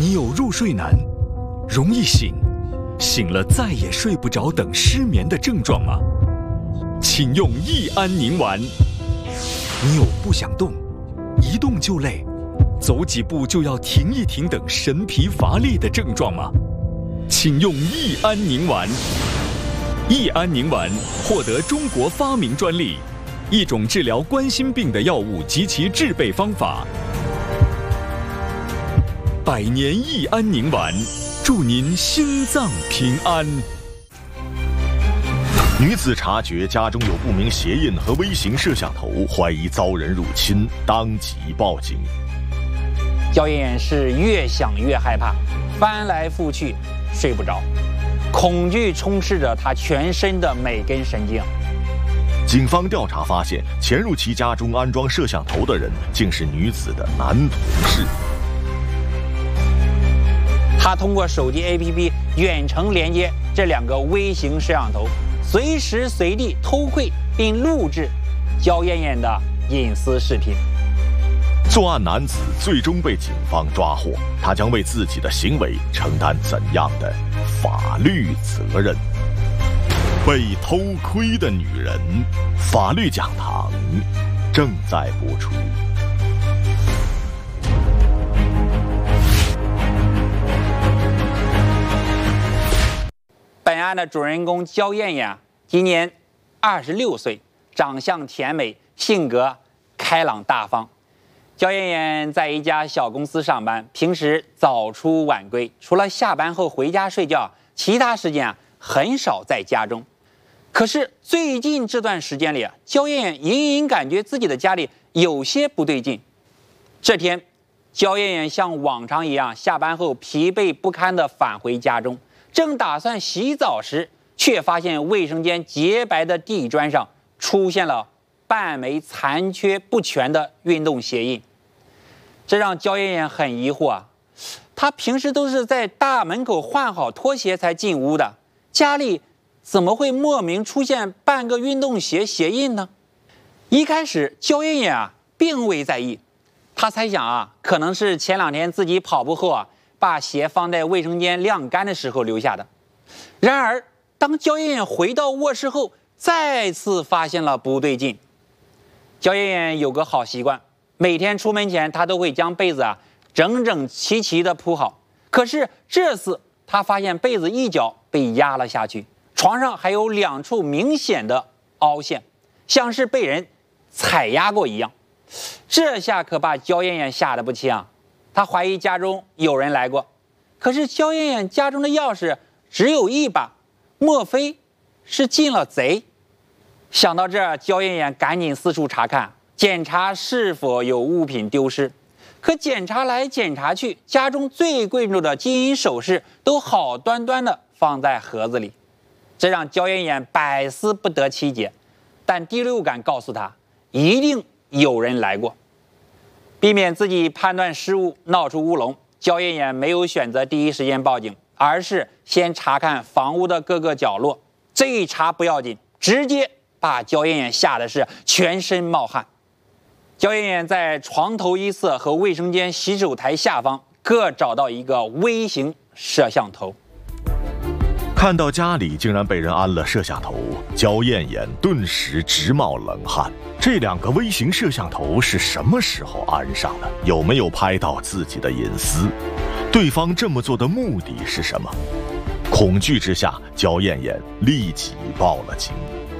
你有入睡难、容易醒、醒了再也睡不着等失眠的症状吗？请用益安宁丸。你有不想动、一动就累、走几步就要停一停等神疲乏力的症状吗？请用益安宁丸。益安宁丸获得中国发明专利，一种治疗冠心病的药物及其制备方法。100年益安宁丸，祝您心脏平安。 女子察觉家中有不明鞋印和微型摄像头，怀疑遭人入侵，当即报警。 焦艳艳是越想越害怕，翻来覆去睡不着，恐惧充斥着她全身的每根神经。 警方调查发现，潜入其家中安装摄像头的人竟是女子的男同事。 他通过手机 APP 远程连接这2个微型摄像头，随时随地偷窥并录制焦艳艳的隐私视频。 作案男子最终被警方抓获，他将为自己的行为承担怎样的法律责任？被偷窥的女人，法律讲堂正在播出。 本案的主人公焦艳艳今年26岁，长相甜美，性格开朗大方。焦艳艳在一家小公司上班，平时早出晚归，除了下班后回家睡觉，其他时间很少在家中。可是最近这段时间里，焦艳艳隐隐感觉自己的家里有些不对劲。这天，焦艳艳像往常一样，下班后疲惫不堪地返回家中。正打算洗澡时，却发现卫生间洁白的地砖上出现了半枚残缺不全的运动鞋印，这让焦艳艳很疑惑啊！她平时都是在大门口换好拖鞋才进屋的，家里怎么会莫名出现半个运动鞋鞋印呢？一开始焦艳艳并未在意，她猜想可能是前2天自己跑步后把鞋放在卫生间晾干的时候留下的。然而，当焦艳艳回到卧室后，再次发现了不对劲。焦艳艳有个好习惯，每天出门前她都会将被子整整齐齐地铺好。可是这次她发现被子一角被压了下去，床上还有2处明显的凹陷，像是被人踩压过一样。这下可把焦艳艳吓得不轻啊！他怀疑家中有人来过，可是焦艳艳家中的钥匙只有1把，莫非是进了贼？想到这儿，焦艳艳赶紧四处查看，检查是否有物品丢失。可检查来检查去，家中最贵重的金银首饰都好端端的放在盒子里，这让焦艳艳百思不得其解。但第六感告诉她，一定有人来过。避免自己判断失误闹出乌龙，焦艳艳没有选择第一时间报警，而是先查看房屋的各个角落。这一查不要紧，直接把焦艳艳吓得是全身冒汗。焦艳艳在床头一侧和卫生间洗手台下方各找到一个微型摄像头。 看到家里竟然被人安了摄像头，焦艳艳顿时直冒冷汗。这2个微型摄像头是什么时候安上的？有没有拍到自己的隐私？对方这么做的目的是什么？恐惧之下，焦艳艳立即报了警。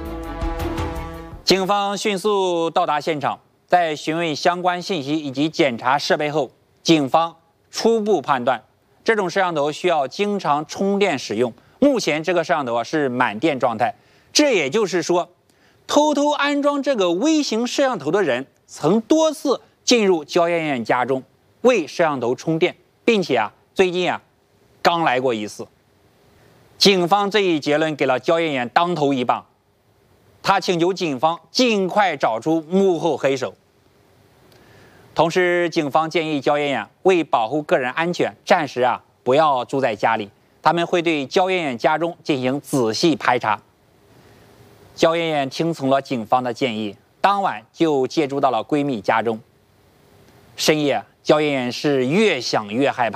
警方迅速到达现场，在询问相关信息以及检查设备后，警方初步判断，这种摄像头需要经常充电使用。目前这个摄像头是满电状态，这也就是说，偷偷安装这个微型摄像头的人曾多次进入焦艳艳家中为摄像头充电，并且最近刚来过一次。警方这一结论给了焦艳艳当头一棒，他请求警方尽快找出幕后黑手。同时，警方建议焦艳艳为保护个人安全，暂时不要住在家里，他们会对焦艳艳家中进行仔细排查。焦艳艳听从了警方的建议，当晚就借住到了闺蜜家中。深夜，焦艳艳是越想越害怕，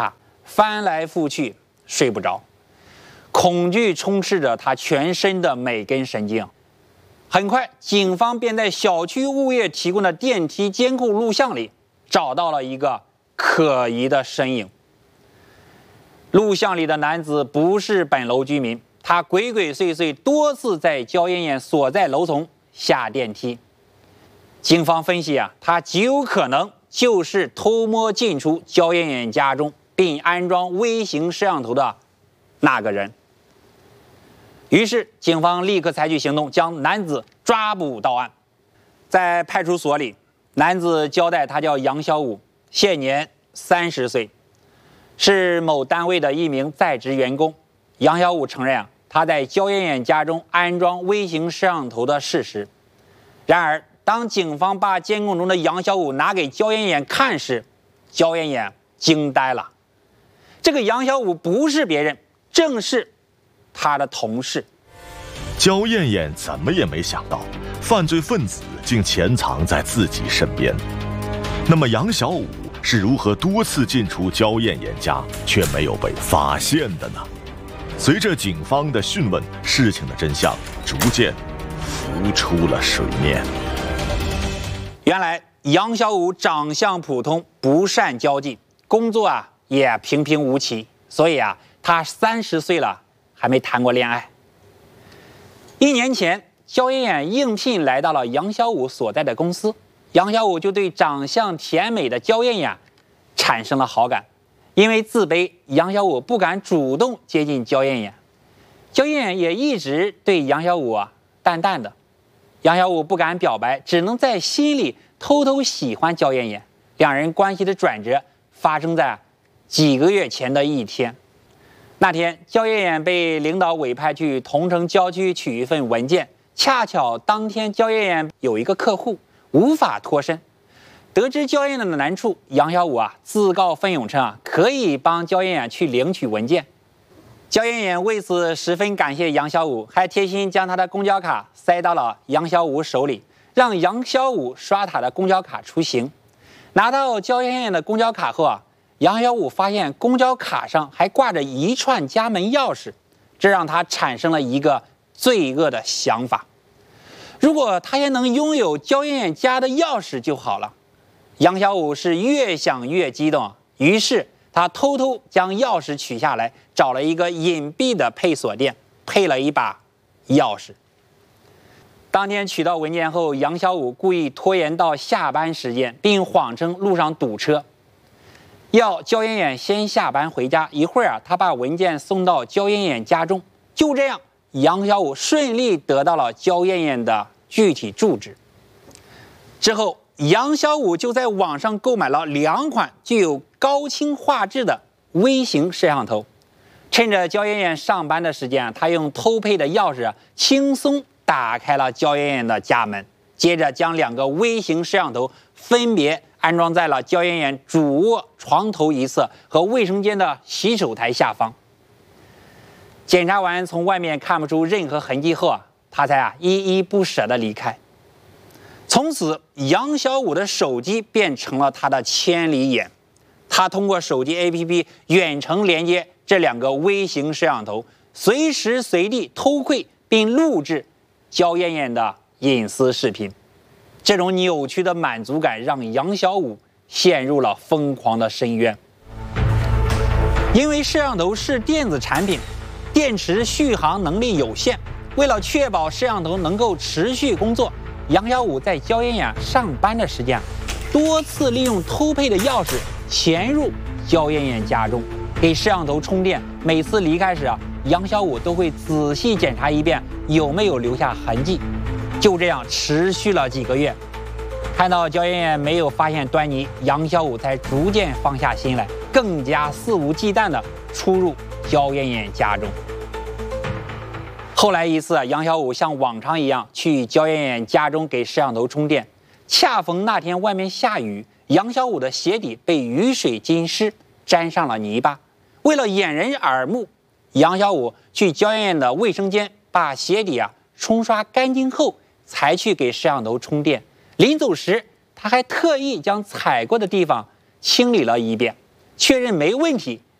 翻来覆去睡不着，恐惧充斥着他全身的每根神经。很快，警方便在小区物业提供的电梯监控录像里找到了一个可疑的身影。录像里的男子不是本楼居民，他鬼鬼祟祟，多次在焦艳艳所在楼层下电梯。警方分析他极有可能就是偷摸进出焦艳艳家中并安装微型摄像头的那个人。于是，警方立刻采取行动，将男子抓捕到案。在派出所里，男子交代他叫杨小武，现年30岁，是某单位的一名在职员工。杨小武承认他在焦艳艳家中安装微型摄像头的事实。然而，当警方把监控中的杨小武拿给焦艳艳看时，焦艳艳惊呆了。这个杨小武不是别人，正是他的同事。 焦艳艳怎么也没想到，犯罪分子竟潜藏在自己身边。那么杨小武是如何多次进出焦艳艳家却没有被发现的呢？随着警方的讯问，事情的真相逐渐浮出了水面。 原来杨小武长相普通，不善交际，工作也平平无奇，所以他30岁了还没谈过恋爱。1年前，焦艳艳应聘来到了杨小武所在的公司，杨小武就对长相甜美的焦艳艳产生了好感。因为自卑，杨小武不敢主动接近焦艳艳，焦艳艳也一直对杨小武淡淡的。杨小武不敢表白，只能在心里偷偷喜欢焦艳艳。两人关系的转折发生在几个月前的一天。那天，焦艳艳被领导委派去桐城郊区取一份文件，恰巧当天焦艳艳有一个客户，无法脱身。得知焦艳艳的难处，杨小武自告奋勇称可以帮焦艳艳去领取文件。焦艳艳为此十分感谢杨小武，还贴心将他的公交卡塞到了杨小武手里，让杨小武刷他的公交卡出行。拿到焦艳艳的公交卡后杨小武发现公交卡上还挂着一串家门钥匙，这让他产生了一个罪恶的想法：如果他也能拥有焦艳艳家的钥匙就好了。杨小武是越想越激动，于是他偷偷将钥匙取下来，找了一个隐蔽的配锁店，配了一把钥匙。当天取到文件后，杨小武故意拖延到下班时间，并谎称路上堵车，要焦艳艳先下班回家。一会儿他把文件送到焦艳艳家中。就这样，杨小武顺利得到了焦艳艳的具体住址。之后，杨小武就在网上购买了2款具有高清画质的微型摄像头。趁着焦艳艳上班的时间，他用偷配的钥匙轻松打开了焦艳艳的家门，接着将2个微型摄像头分别安装在了焦艳艳主卧床头一侧和卫生间的洗手台下方。检查完从外面看不出任何痕迹后他才依依不舍地离开。从此，杨小武的手机变成了他的千里眼。他通过手机 APP 远程连接这2个微型摄像头，随时随地偷窥并录制焦艳艳的隐私视频。这种扭曲的满足感让杨小武陷入了疯狂的深渊。因为摄像头是电子产品，电池续航能力有限，为了确保摄像头能够持续工作，杨小武在焦艳艳上班的时间多次利用偷配的钥匙潜入焦艳艳家中，给摄像头充电。每次离开时杨小武都会仔细检查一遍有没有留下痕迹。就这样持续了几个月。看到焦艳艳没有发现端倪，杨小武才逐渐放下心来，更加肆无忌惮地出入焦艳艳家中。后来一次，杨小武像往常一样去焦艳艳家中给摄像头充电，恰逢那天外面下雨，杨小武的鞋底被雨水浸湿，沾上了泥巴。为了掩人耳目，杨小武去焦艳艳的卫生间把鞋底冲刷干净后，才去给摄像头充电。临走时，他还特意将踩过的地方清理了一遍，确认没问题，